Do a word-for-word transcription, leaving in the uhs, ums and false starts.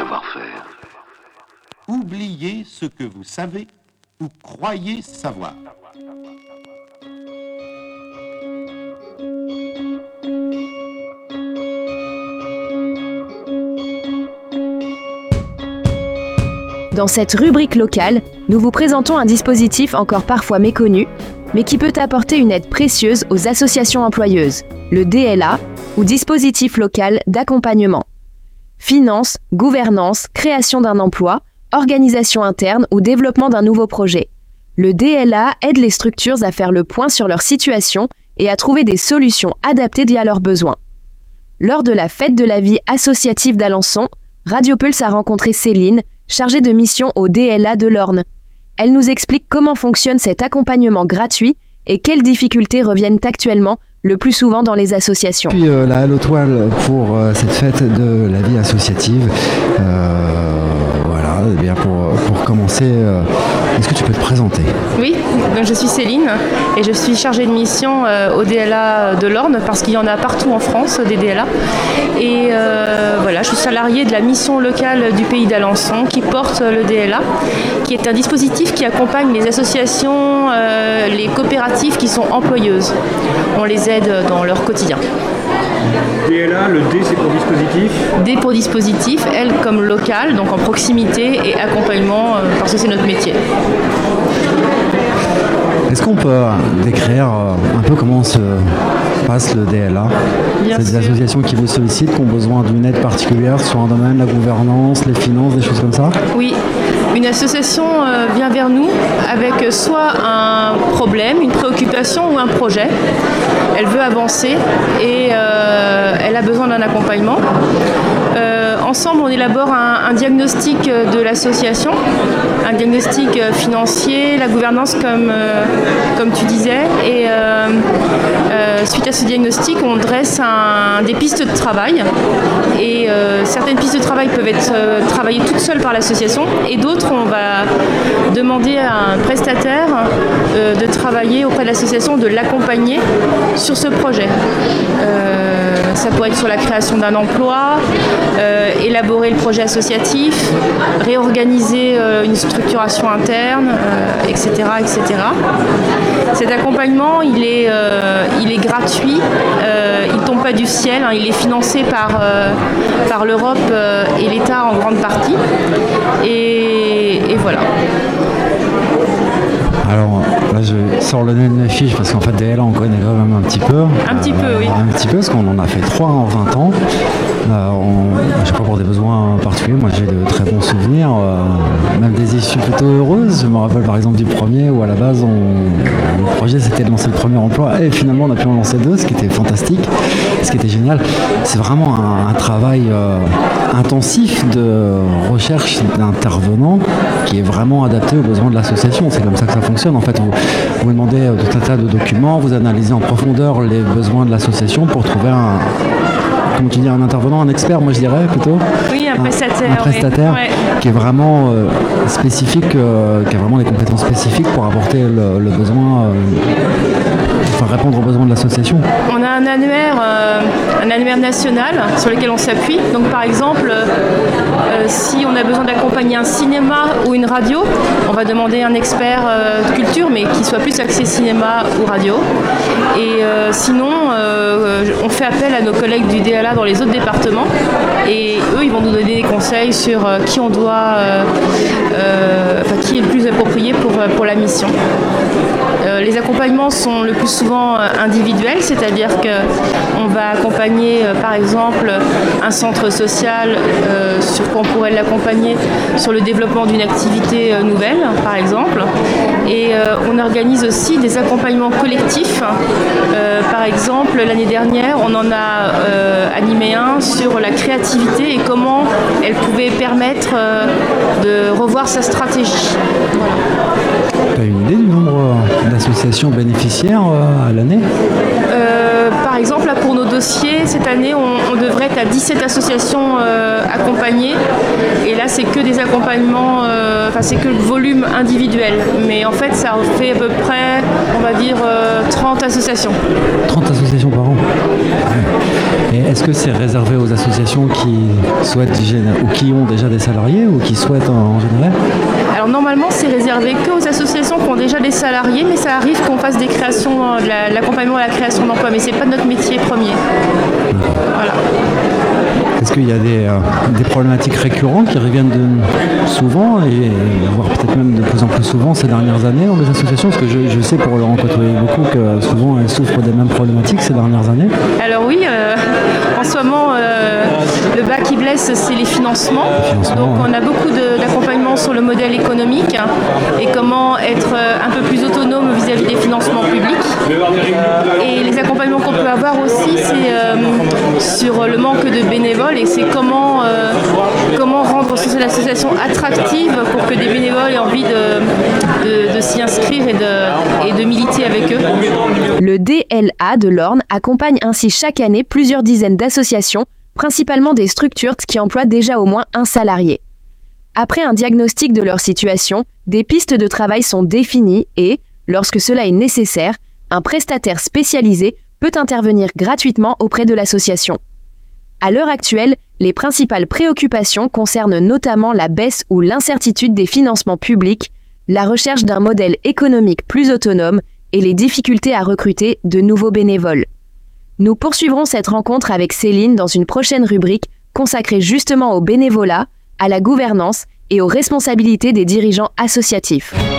savoir-faire. Oubliez ce que vous savez ou croyez savoir. Dans cette rubrique locale, nous vous présentons un dispositif encore parfois méconnu, mais qui peut apporter une aide précieuse aux associations employeuses, le D L A, ou dispositif local d'accompagnement. Finance, gouvernance, création d'un emploi, organisation interne ou développement d'un nouveau projet. Le D L A aide les structures à faire le point sur leur situation et à trouver des solutions adaptées à leurs besoins. Lors de la fête de la vie associative d'Alençon, Radio Pulse a rencontré Céline, chargée de mission au D L A de l'Orne. Elle nous explique comment fonctionne cet accompagnement gratuit et quelles difficultés reviennent actuellement le plus souvent dans les associations. Puis euh, la Halle aux Toiles pour euh, cette fête de la vie associative. Euh, voilà, eh bien pour, pour commencer, euh, est-ce que tu peux te présenter ? Oui, donc je suis Céline et je suis chargée de mission euh, au D L A de l'Orne parce qu'il y en a partout en France des D L A. Et euh, voilà, je suis salariée de la mission locale du pays d'Alençon qui porte le D L A, qui est un dispositif qui accompagne les associations, euh, les coopératives qui sont employeuses. On les aide dans leur quotidien. D L A, le D c'est pour dispositif. D pour dispositif, L comme local, donc en proximité et accompagnement euh, parce que c'est notre métier. Est-ce qu'on peut décrire un peu comment se passe le D L A ? Bien C'est des sûr. associations qui vous sollicitent, qui ont besoin d'une aide particulière sur un domaine, la gouvernance, les finances, des choses comme ça ? Oui, une association euh, vient vers nous avec soit un problème, une préoccupation ou un projet. Elle veut avancer et euh, elle a besoin d'un accompagnement. Euh, ensemble, on élabore un, un diagnostic de l'association, un diagnostic financier, la gouvernance comme, euh, comme tu disais. Et euh, euh, suite à ce diagnostic, on dresse un, des pistes de travail. Et euh, certaines pistes de travail peuvent être euh, travaillées toutes seules par l'association et d'autres, on va demander à un prestataire euh, de travailler auprès de l'association, de l'accompagner sur ce projet. Euh, ça pourrait être sur la création d'un emploi, euh, élaborer le projet associatif, réorganiser euh, une structuration interne, euh, et cetera, et cetera. Cet accompagnement, il est, euh, il est gratuit, euh, il ne tombe pas du ciel, hein, il est financé par, euh, par l'Europe euh, et l'État en grande partie. Et, et voilà. Alors là je sors le nez de ma fiche parce qu'en fait D L A on connaît quand même un petit peu. Un petit peu, Euh, oui. Un petit peu parce qu'on en a fait trois en vingt ans. Euh, on, je sais pas pour des besoins particuliers, moi j'ai de très bons souvenirs, euh, même des issues plutôt heureuses. Je me rappelle par exemple du premier où à la base on, le projet c'était de lancer le premier emploi et finalement on a pu en lancer deux, ce qui était fantastique, ce qui était génial. C'est vraiment un, un travail euh, intensif de recherche d'intervenants qui est vraiment adapté aux besoins de l'association. C'est comme ça que ça fonctionne. En fait, vous, vous demandez tout un tas de documents, vous analysez en profondeur les besoins de l'association pour trouver un, comment tu dis, un intervenant, un expert, moi je dirais plutôt. Oui, un prestataire. Un, un prestataire oui. Ouais. qui est vraiment euh, spécifique, euh, qui a vraiment des compétences spécifiques pour apporter le, le besoin, euh, enfin répondre aux besoins de l'association. On a un annuaire, euh, un annuaire national sur lequel on s'appuie. Donc par exemple, euh, si on a besoin d'accompagner un cinéma ou une radio, on va demander un expert euh, de culture, mais qui soit plus axé cinéma ou radio. Et euh, sinon, euh, on fait appel à nos collègues du D L A dans les autres départements. Et eux, ils vont nous donner des conseils sur euh, qui on doit, euh, euh, enfin qui est le plus approprié pour, pour la mission. Euh, les accompagnements sont le plus souvent euh, individuels, c'est-à-dire qu'on va accompagner euh, par exemple un centre social euh, sur quoi on pourrait l'accompagner sur le développement d'une activité euh, nouvelle par exemple. Et euh, on organise aussi des accompagnements collectifs. Euh, par exemple l'année dernière on en a euh, animé un sur la créativité et comment elle pouvait permettre euh, de revoir sa stratégie. Voilà. Tu as une idée du nombre d'associations bénéficiaires euh, à l'année ? euh, Par exemple, là, pour nos dossiers, cette année, on, on devrait être à dix-sept associations euh, accompagnées. Et là, c'est que des accompagnements, euh, enfin, c'est que le volume individuel. Mais en fait, ça fait à peu près, on va dire, euh, trente associations. trente associations par an. Ouais. Et est-ce que c'est réservé aux associations qui souhaitent générer, ou qui ont déjà des salariés ou qui souhaitent en générer? Alors normalement c'est réservé qu'aux associations qui ont déjà des salariés, mais ça arrive qu'on fasse des créations, de la- l'accompagnement à la création d'emplois, mais c'est pas notre métier premier. Voilà. Est-ce qu'il y a des, euh, des problématiques récurrentes qui reviennent de, souvent, et voire peut-être même de plus en plus souvent ces dernières années dans les associations? Parce que je, je sais pour en côtoyer beaucoup que souvent elles souffrent des mêmes problématiques ces dernières années. Alors oui, euh, en ce moment, euh, le bas qui blesse, c'est les financements. financements, Donc ouais. on a beaucoup de- d'accompagnement sur le modèle économique hein, et comment être euh, un peu plus autonome vis-à-vis des financements publics. Et les accompagnements qu'on peut avoir aussi, c'est euh, sur le manque de bénévoles et c'est comment, euh, comment rendre l'association attractive pour que des bénévoles aient envie de, de, de s'y inscrire et de, et de militer avec eux. Le D L A de l'Orne accompagne ainsi chaque année plusieurs dizaines d'associations, principalement des structures qui emploient déjà au moins un salarié. Après un diagnostic de leur situation, des pistes de travail sont définies et, lorsque cela est nécessaire, un prestataire spécialisé peut intervenir gratuitement auprès de l'association. À l'heure actuelle, les principales préoccupations concernent notamment la baisse ou l'incertitude des financements publics, la recherche d'un modèle économique plus autonome et les difficultés à recruter de nouveaux bénévoles. Nous poursuivrons cette rencontre avec Céline dans une prochaine rubrique consacrée justement au bénévolat, à la gouvernance et aux responsabilités des dirigeants associatifs.